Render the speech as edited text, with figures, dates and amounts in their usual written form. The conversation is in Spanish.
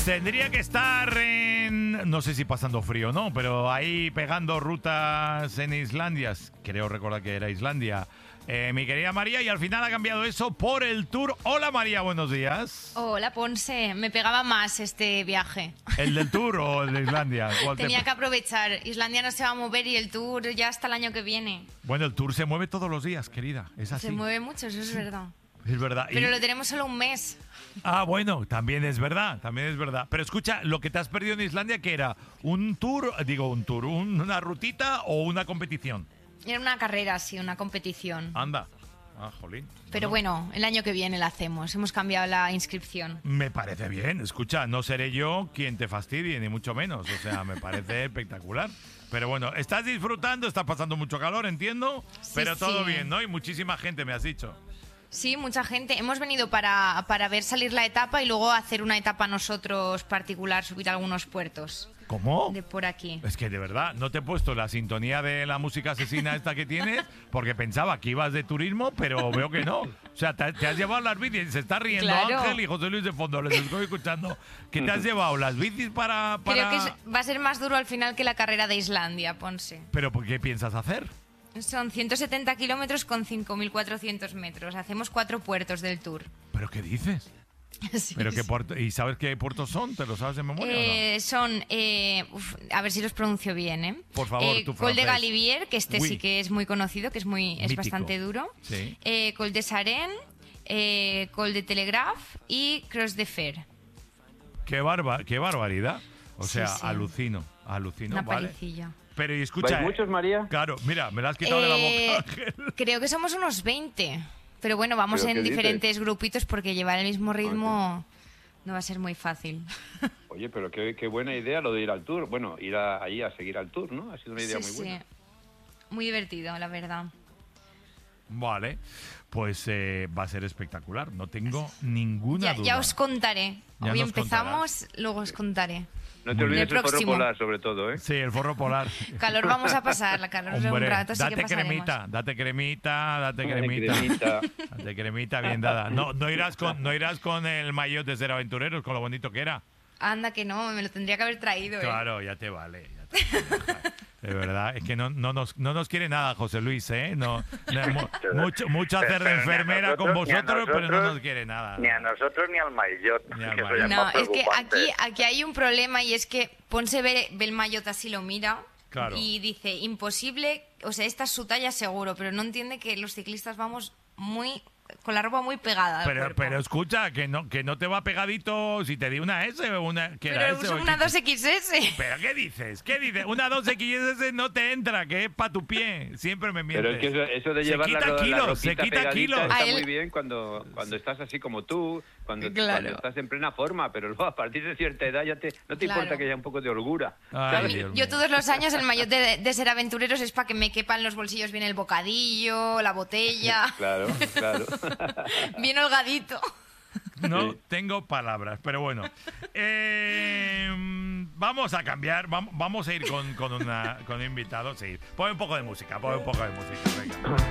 Tendría que estar en... No sé si pasando frío, ¿no? Pero ahí pegando rutas en Islandia. Creo recordar que era Islandia. Mi querida María, y al final ha cambiado eso por el tour. Hola María, buenos días. Hola Ponce, me pegaba más este viaje. ¿El del tour o el de Islandia? Tenía que aprovechar. Islandia no se va a mover y el tour ya hasta el año que viene. Bueno, el tour se mueve todos los días, querida. Es así. Se mueve mucho, eso es verdad. Es verdad. Pero lo tenemos solo un mes. Ah, bueno, también es verdad, también es verdad. Pero escucha, lo que te has perdido en Islandia, ¿qué era? ¿Un tour, una rutita o una competición? Era una carrera, sí, una competición. Anda. Ah, jolín. Pero bueno, el año que viene la hacemos. Hemos cambiado la inscripción. Me parece bien. Escucha, no seré yo quien te fastidie, ni mucho menos. O sea, me parece espectacular. Pero bueno, estás disfrutando, estás pasando mucho calor, entiendo. Sí, pero todo sí. bien, ¿no? Y muchísima gente, me has dicho. Sí, mucha gente. Hemos venido para ver salir la etapa y luego hacer una etapa nosotros particular, subir a algunos puertos. ¿Cómo? De por aquí. Es que de verdad, no te he puesto la sintonía de la música asesina esta que tienes, porque pensaba que ibas de turismo, pero veo que no. O sea, te has llevado las bicis, se está riendo Claro. Ángel y José Luis de fondo, les estoy escuchando. ¿Qué te has llevado? ¿Las bicis para...? Creo que va a ser más duro al final que la carrera de Islandia, Ponce. ¿Pero por qué piensas hacer? Son 170 kilómetros con 5.400 metros. Hacemos 4 puertos del tour. ¿Pero qué dices? Sí, ¿Pero qué sí. puerto? ¿Y sabes qué puertos son? ¿Te lo sabes de memoria o no? Son, a ver si los pronuncio bien, ¿eh? Por favor, tu Col de francés. Galibier, que Oui. sí que es muy conocido, que es Mítico. bastante duro. Sí. Col de Saren, Col de Telegraph y Cross de Fer. Qué barbaridad. O Sí, sea, sí. alucino, Una ¿vale? palicilla. Pero y escucha... ¿Vais muchos, María? Claro, mira, me la has quitado de la boca, Ángel. Creo que somos unos 20. Pero bueno, vamos ¿Pero en qué diferentes grupitos porque llevar el mismo ritmo no va a ser muy fácil. Oye, pero qué buena idea lo de ir al tour. Bueno, ir ahí a seguir al tour, ¿no? Ha sido una idea muy buena. Muy divertido, la verdad. Vale, pues va a ser espectacular, no tengo ninguna duda. Ya os contaré. Ya Hoy nos empezamos, luego os contaré. No te olvides El el forro próximo. polar, sobre todo, ¿eh? Sí, el forro polar. Calor vamos a pasar, la calor de un Hombre, rato sí que date pasaremos. cremita, date cremita, date Ay, cremita. cremita. Date cremita bien dada. No irás con el maillot de Ser Aventureros, con lo bonito que era. Anda que no, me lo tendría que haber traído. Claro, ya te vale. De verdad, es que no nos quiere nada José Luis, ¿eh? Mucho hacer de Pero ni a enfermera con nosotros, ni a vosotros, pero no nosotros, nos quiere nada. Ni a nosotros ni al maillot. Ni al que eso maillot. ya es No, más es que preocupante. aquí hay un problema y es que Ponce ve el maillot así, lo mira Claro. y dice, imposible, o sea, esta es su talla seguro, pero no entiende que los ciclistas vamos con la ropa muy pegada al cuerpo. Pero escucha, que no te va pegadito si te di una S o una... ¿qué era Pero S es o una XS? 2XS. ¿Pero qué dices? ¿Qué dices? Una 2XS no te entra, que es para tu pie. Siempre me mientes. Pero es que eso de Se llevar quita la kilos, se ropita quita pegadita kilos. está A él- muy bien cuando estás así como tú, cuando Claro. estás en plena forma, pero luego a partir de cierta edad ya no te Claro. importa que haya un poco de holgura. Ay, ¿sabes? Dios mío. Yo todos los años el maillot de Ser Aventureros es para que me quepan los bolsillos bien el bocadillo, la botella, Claro, claro. bien holgadito. No Sí. tengo palabras, pero bueno. Vamos a cambiar, vamos a ir con un invitado. Sí, pon un poco de música, venga.